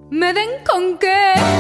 me den con qué.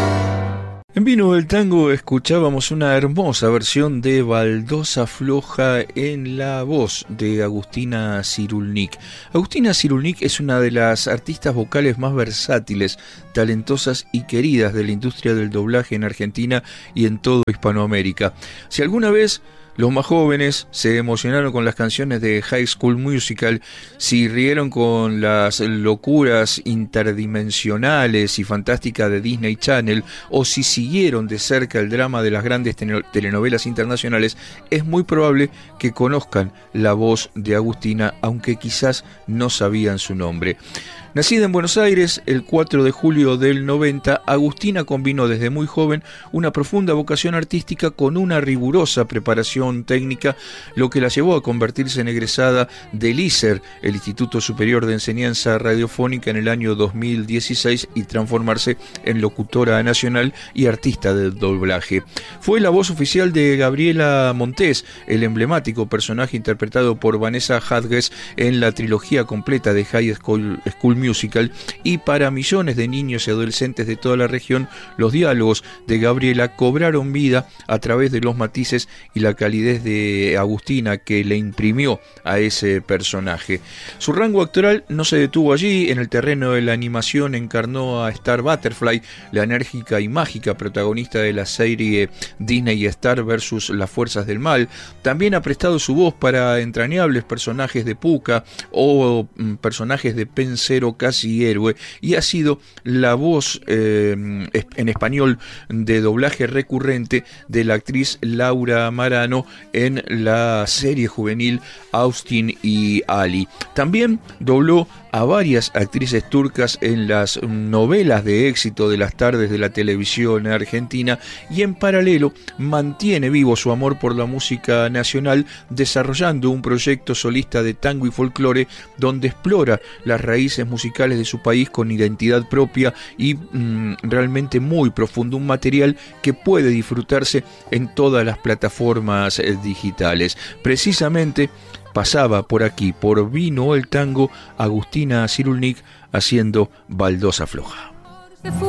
En Vino el Tango escuchábamos una hermosa versión de Baldosa Floja en la voz de Agustina Cyrulnik. Agustina Cyrulnik es una de las artistas vocales más versátiles, talentosas y queridas de la industria del doblaje en Argentina y en toda Hispanoamérica. Si alguna vez los más jóvenes se emocionaron con las canciones de High School Musical, si rieron con las locuras interdimensionales y fantásticas de Disney Channel, o si siguieron de cerca el drama de las grandes telenovelas internacionales, es muy probable que conozcan la voz de Agustina, aunque quizás no sabían su nombre. Nacida en Buenos Aires el 4 de julio del 90, Agustina combinó desde muy joven una profunda vocación artística con una rigurosa preparación técnica, lo que la llevó a convertirse en egresada del ISER, el Instituto Superior de Enseñanza Radiofónica, en el año 2016 y transformarse en locutora nacional y artista del doblaje. Fue la voz oficial de Gabriela Montés, el emblemático personaje interpretado por Vanessa Hudgens en la trilogía completa de High School Musical, y para millones de niños y adolescentes de toda la región, los diálogos de Gabriela cobraron vida a través de los matices y la calidez de Agustina que le imprimió a ese personaje. Su rango actoral no se detuvo allí. En el terreno de la animación encarnó a Star Butterfly, la enérgica y mágica protagonista de la serie Disney Star vs. Las Fuerzas del Mal. También ha prestado su voz para entrañables personajes de Pucca o personajes de Pensero Casi Héroe, y ha sido la voz en español de doblaje recurrente de la actriz Laura Marano en la serie juvenil Austin y Ali. También dobló a varias actrices turcas en las novelas de éxito de las tardes de la televisión argentina, y en paralelo mantiene vivo su amor por la música nacional, desarrollando un proyecto solista de tango y folclore donde explora las raíces musicales de su país con identidad propia y realmente muy profundo, un material que puede disfrutarse en todas las plataformas digitales. Precisamente pasaba por aquí, por Vino el Tango, Agustina Cyrulnik haciendo Baldosa Floja.